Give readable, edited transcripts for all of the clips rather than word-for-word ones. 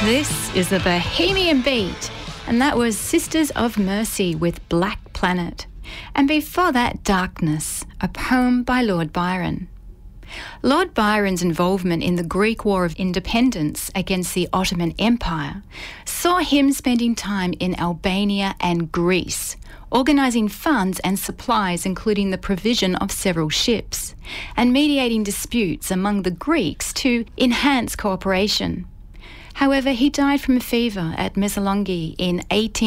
This is the Bohemian Beat, and that was Sisters of Mercy with Black Planet. And before that, Darkness, a poem by Lord Byron. Lord Byron's involvement in the Greek War of Independence against the Ottoman Empire saw him spending time in Albania and Greece, organising funds and supplies, including the provision of several ships, and mediating disputes among the Greeks to enhance cooperation. However, he died from a fever at Missolonghi in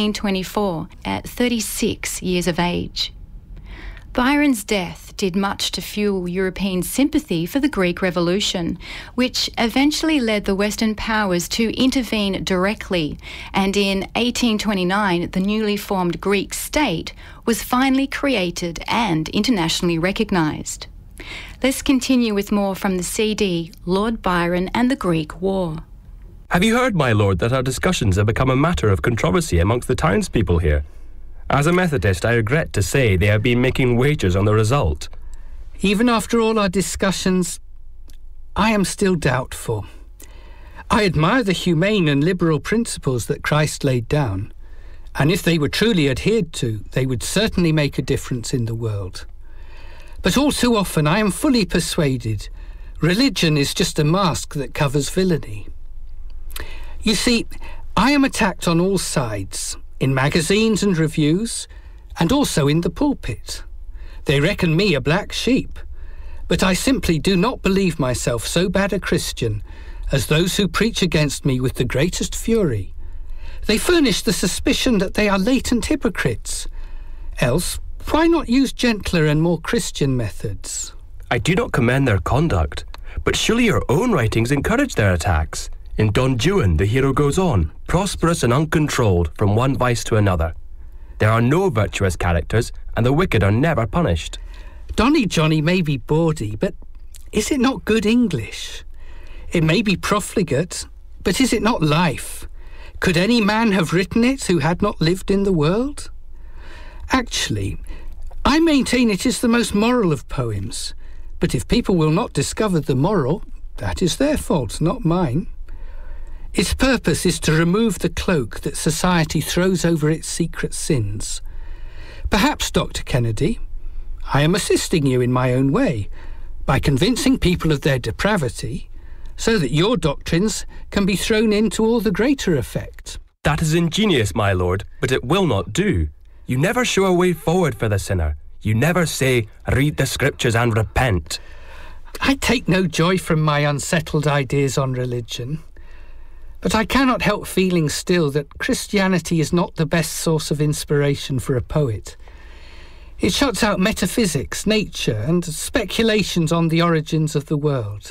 1824 at 36 years of age. Byron's death did much to fuel European sympathy for the Greek Revolution, which eventually led the Western powers to intervene directly, and in 1829 the newly formed Greek state was finally created and internationally recognised. Let's continue with more from the CD, Lord Byron and the Greek War. Have you heard, my lord, that our discussions have become a matter of controversy amongst the townspeople here? As a Methodist, I regret to say they have been making wagers on the result. Even after all our discussions, I am still doubtful. I admire the humane and liberal principles that Christ laid down, and if they were truly adhered to, they would certainly make a difference in the world. But all too often I am fully persuaded religion is just a mask that covers villainy. You see, I am attacked on all sides, in magazines and reviews, and also in the pulpit. They reckon me a black sheep, but I simply do not believe myself so bad a Christian as those who preach against me with the greatest fury. They furnish the suspicion that they are latent hypocrites. Else, why not use gentler and more Christian methods? I do not commend their conduct, but surely your own writings encourage their attacks. In Don Juan, the hero goes on, prosperous and uncontrolled, from one vice to another. There are no virtuous characters, and the wicked are never punished. Donny Johnny may be bawdy, but is it not good English? It may be profligate, but is it not life? Could any man have written it who had not lived in the world? Actually, I maintain it is the most moral of poems, but if people will not discover the moral, that is their fault, not mine. Its purpose is to remove the cloak that society throws over its secret sins. Perhaps, Dr. Kennedy, I am assisting you in my own way by convincing people of their depravity so that your doctrines can be thrown into all the greater effect. That is ingenious, my lord, but it will not do. You never show a way forward for the sinner. You never say, read the scriptures and repent. I take no joy from my unsettled ideas on religion. But I cannot help feeling still that Christianity is not the best source of inspiration for a poet. It shuts out metaphysics, nature, and speculations on the origins of the world.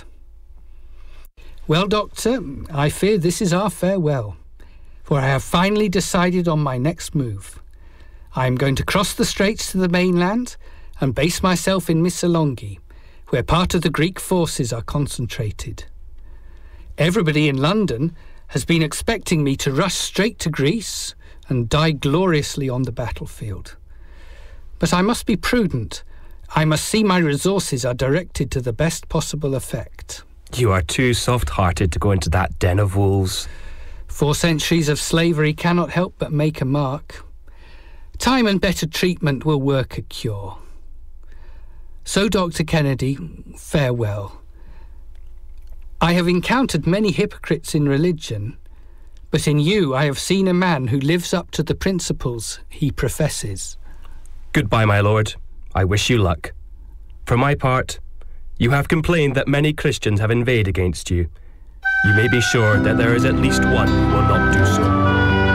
Well, Doctor, I fear this is our farewell, for I have finally decided on my next move. I am going to cross the straits to the mainland and base myself in Missolonghi, where part of the Greek forces are concentrated. Everybody in London has been expecting me to rush straight to Greece and die gloriously on the battlefield. But I must be prudent. I must see my resources are directed to the best possible effect. You are too soft-hearted to go into that den of wolves. 4 centuries of slavery cannot help but make a mark. Time and better treatment will work a cure. So, Dr. Kennedy, farewell. I have encountered many hypocrites in religion, but in you I have seen a man who lives up to the principles he professes. Goodbye, my lord. I wish you luck. For my part, you have complained that many Christians have inveighed against you. You may be sure that there is at least one who will not do so.